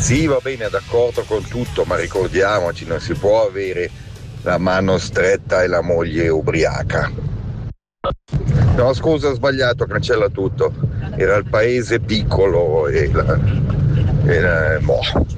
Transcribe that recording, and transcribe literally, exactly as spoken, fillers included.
Sì, va bene, d'accordo con tutto, ma ricordiamoci, non si può avere la mano stretta e la moglie ubriaca. No, scusa, ho sbagliato, cancella tutto. Era il paese piccolo e la, e la, boh.